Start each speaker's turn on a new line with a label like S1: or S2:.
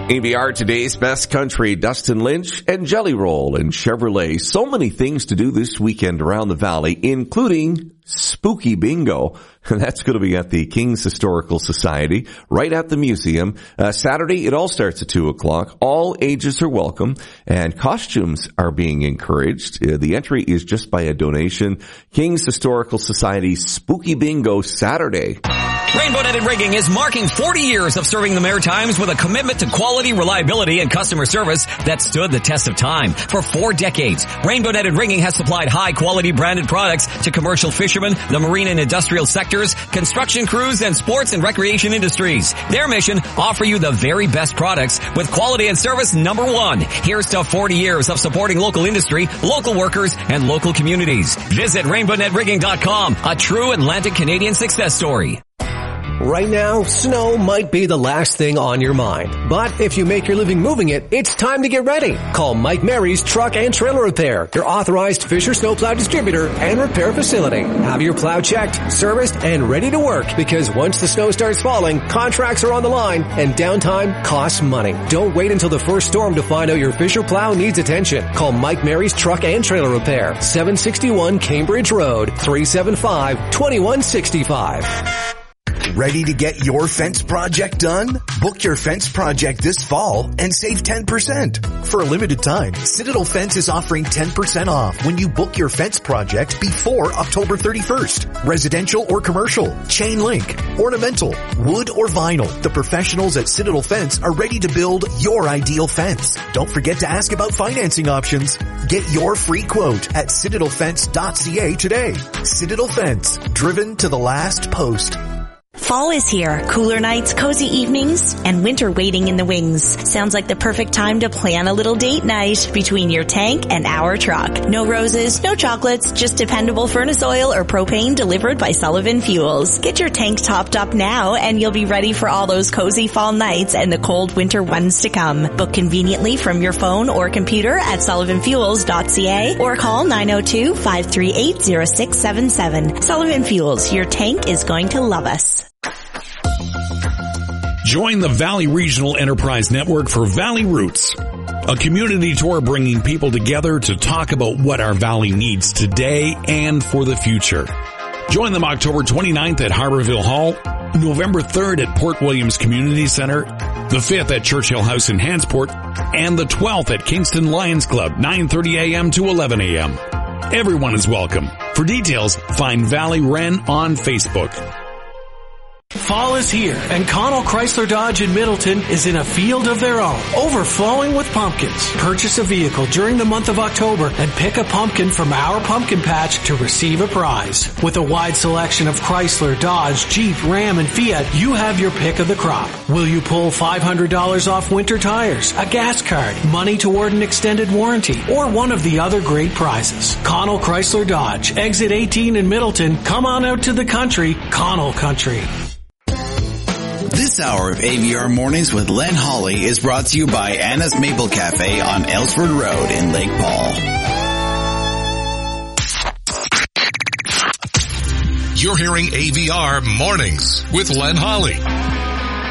S1: AVR Today's Best Country, Dustin Lynch and Jelly Roll and Chevrolet. So many things to do this weekend around the valley, including Spooky Bingo. That's going to be at the Kings Historical Society, right at the museum. Saturday, it all starts at 2 o'clock. All ages are welcome, and costumes are being encouraged. The entry is just by a donation. Kings Historical Society Spooky Bingo Saturday.
S2: Rainbow Netted Rigging is marking 40 years of serving the Maritimes with a commitment to quality, reliability, and customer service that stood the test of time. For 4 decades, Rainbow Netted Rigging has supplied high-quality branded products to commercial fishermen, the marine and industrial sectors, construction crews, and sports and recreation industries. Their mission, offer you the very best products with quality and service number 1. Here's to 40 years of supporting local industry, local workers, and local communities. Visit rainbownetrigging.com, a true Atlantic Canadian success story.
S3: Right now, snow might be the last thing on your mind. But if you make your living moving it, it's time to get ready. Call Mike Mary's Truck and Trailer Repair, your authorized Fisher snowplow distributor and repair facility. Have your plow checked, serviced, and ready to work, because once the snow starts falling, contracts are on the line and downtime costs money. Don't wait until the first storm to find out your Fisher plow needs attention. Call Mike Mary's Truck and Trailer Repair, 761 Cambridge Road, 375-2165.
S4: Ready to get your fence project done? Book your fence project this fall and save 10%. For a limited time, Citadel Fence is offering 10% off when you book your fence project before October 31st. Residential or commercial, chain link, ornamental, wood or vinyl. The professionals at Citadel Fence are ready to build your ideal fence. Don't forget to ask about financing options. Get your free quote at citadelfence.ca today. Citadel Fence, driven to the last post.
S5: Fall is here. Cooler nights, cozy evenings, and winter waiting in the wings. Sounds like the perfect time to plan a little date night between your tank and our truck. No roses, no chocolates, just dependable furnace oil or propane delivered by Sullivan Fuels. Get your tank topped up now and you'll be ready for all those cozy fall nights and the cold winter ones to come. Book conveniently from your phone or computer at sullivanfuels.ca or call 902-538-0677. Sullivan Fuels, your tank is going to love us.
S6: Join the Valley Regional Enterprise Network for Valley Roots, a community tour bringing people together to talk about what our valley needs today and for the future. Join them October 29th at Harborville Hall, November 3rd at Port Williams Community Center, the 5th at Churchill House in Hansport, and the 12th at Kingston Lions Club, 9:30 a.m. to 11 a.m. Everyone is welcome. For details, find Valley Wren on Facebook.
S7: Fall is here, and Connell Chrysler Dodge in Middleton is in a field of their own, overflowing with pumpkins. Purchase a vehicle during the month of October and pick a pumpkin from our pumpkin patch to receive a prize. With a wide selection of Chrysler, Dodge, Jeep, Ram, and Fiat, you have your pick of the crop. Will you pull $500 off winter tires, a gas card, money toward an extended warranty, or one of the other great prizes? Connell Chrysler Dodge, exit 18 in Middleton. Come on out to the country, Connell Country.
S8: This hour of AVR Mornings with Len Hawley is brought to you by Anna's Maple Cafe on Ellsford Road in Lake Paul.
S9: You're hearing AVR Mornings with Len Hawley.